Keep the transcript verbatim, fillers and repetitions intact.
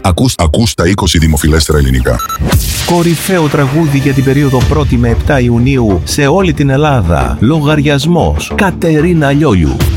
Ακούς, ακούς τα είκοσι δημοφιλέστερα ελληνικά. Κορυφαίο τραγούδι για την περίοδο πρώτη με επτά Ιουνίου σε όλη την Ελλάδα. Λογαριασμός. Κατερίνα Λιόλιου.